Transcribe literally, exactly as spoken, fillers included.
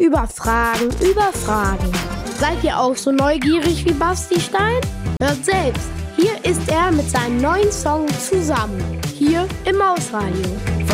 über Fragen, über Fragen. Seid ihr auch so neugierig wie Basti Stein? Hört selbst, hier ist er mit seinem neuen Song Zusammen, hier im Mausradio.